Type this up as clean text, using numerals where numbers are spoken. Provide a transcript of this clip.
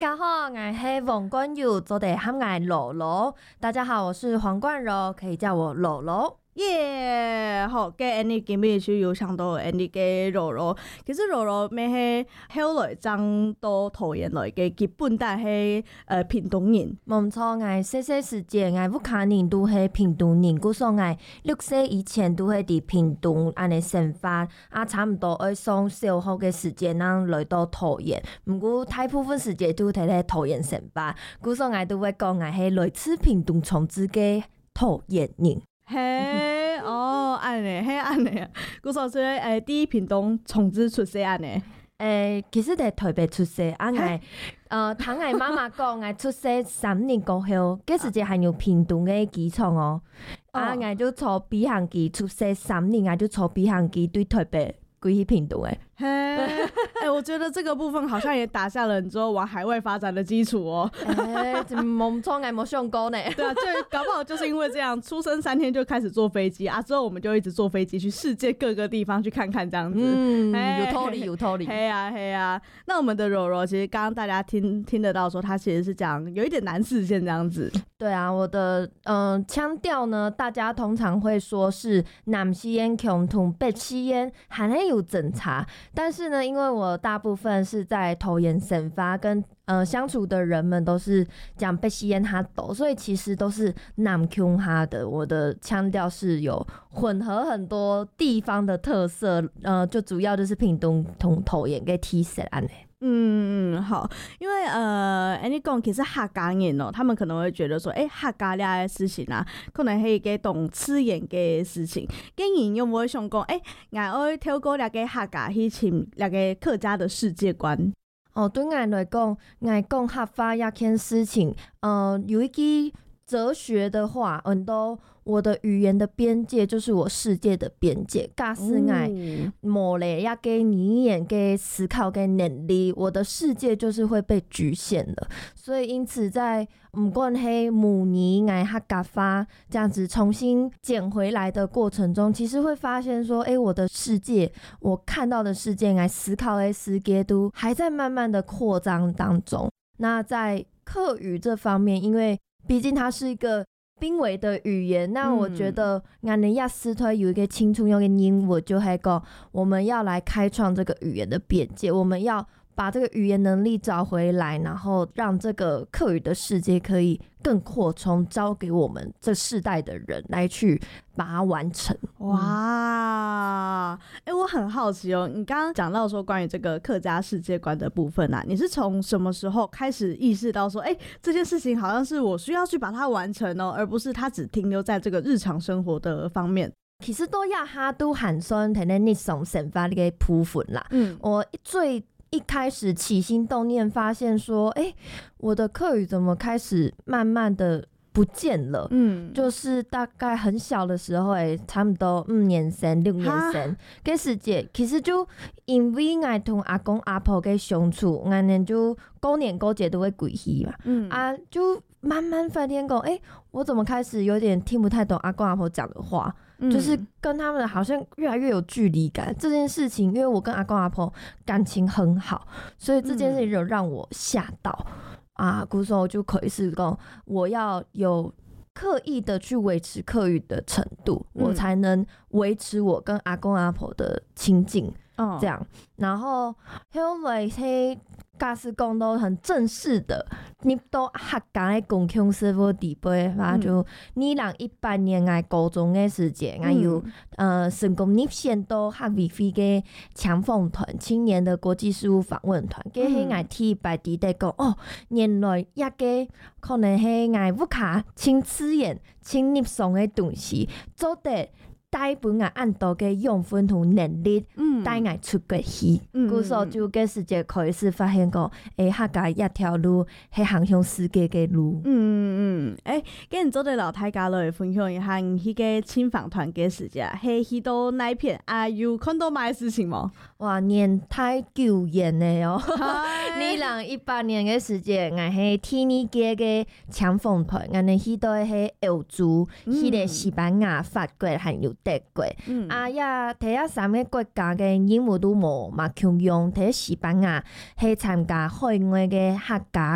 大家好，我是王冠佑，做的喊我柔柔。大家好，我是黄冠柔，可以叫我柔柔。 耶，好，嘅 Annie 今日去有想到 Annie 嘅柔柔，其實柔柔咩係後來長到桃園來嘅基本但係屏東人。 冇錯，我細細時節，我屋企人都係屏東人，故所我6歲以前都係喺屏東安尼生活，差唔多要上小學嘅時間，咱來到桃園，不過大部分時間都喺咧桃園生活，故所我都會講我係來自屏東從子嘅桃園人。 嘿，哦，安尼，嘿安尼啊，故所說啲屏東從子出世安尼。 其實係台北出世，我聽我媽媽講，我出世3年過後，嗰時就係有屏東嘅機場哦。我就坐飛行機出世3年，我就坐飛行機對台北歸去屏東誒。 我覺得這個部分好像也打下了你之後往海外發展的基礎哦。 冇錯，我冇想過呢。 對啊，就搞不好就是因為這樣，出生3天就開始坐飛機啊，之後我們就一直坐飛機去世界各個地方去看看，這樣子。 有道理，有道理。 嘿啊。那我們的柔柔，其實剛剛大家聽得到說，他其實是講有一點難實現這樣子。 對啊，我的腔調呢，大家通常會說是南西煙共同北西煙，還係有偵查。但是呢，因為我大部分是在桃園生活，跟相處的人們都是講北西煙哈斗，所以其實都是南腔哈的。我的腔調是有混合很多地方的特色，就主要就是屏東同桃園嘅特色安尼。 好，因為你講其實客家人哦，他們可能會覺得說，客家嘅事情啊，可能係一個懂刺眼嘅事情。跟人有冇想講，我要透過那個客家去尋那個客家的世界觀？ 對我來講，我講客家一件事情，有一句哲學的話，很多我的語言的邊界就是我世界的邊界。假使我冇了一個語言嘅思考嘅能力，我的世界就是會被局限了。所以因此在不管係母語我客家話這樣子重新撿回來的過程中，其實會發現說，我的世界，我看到的世界，我思考的世界都還在慢慢的擴張當中。那在客語這方面，因為畢竟它是一個瀕危的語言，那我覺得我們亞斯推有一個清楚用的英文，就係講我們要來開創這個語言的邊界，我們要把這個語言能力找回來，然後讓這個客語的世界可以更擴充，交給我們這世代的人來去把它完成。 哇，我很好奇哦，你剛剛講到說關於這個客家世界觀的部分啊，你是從什麼時候開始意識到說，這件事情好像是我需要去把它完成哦，而不是它只停留在這個日常生活的方面？ 其實都要它都含算喺日常生活嘅部分啦。我最一開始起心動念發現說，我的客語怎麼開始慢慢的不見了？就是大概很小的時候，差不多5年生、6年生嘅時節，其實就因為我同阿公阿婆嘅相處，我哋就過年過節都會歸去嘛。就慢慢發現講，我怎麼開始有點聽不太懂阿公阿婆講的話，就是跟他們好像越來越有距離感。這件事情，因為我跟阿公阿婆感情很好，所以這件事情就讓我嚇到。故所我就可以是講，我要有刻意的去維持客語的程度，我才能維持我跟阿公阿婆的親近。這樣，然後後來假使講到很正式的，入到客家的公共事務地位的話，就2018年我高中的時間，我有成功入選到客委會的搶訪團，青年的國際事務訪問團。嗰係我第一擺記得講，原來一個可能係我屋企親刺眼、親入上的東西，做得帶本我按到嘅養分同能力，帶我出國去。故所就嗰時就開始發現講，客家一條路係行向世界嘅路。 跟你做對老大家來分享一下，你去個親訪團嘅時間，係去到哪一片？有看到咩事情嗎？ 哇，年太久遠了哦！2018年嘅時間，我係第二屆嘅搶訪團，我哋去到係歐洲，去到西班牙、法國還有德國。睇下3個國家嘅英文都冇嘛強用，睇西班牙係參加海外嘅客家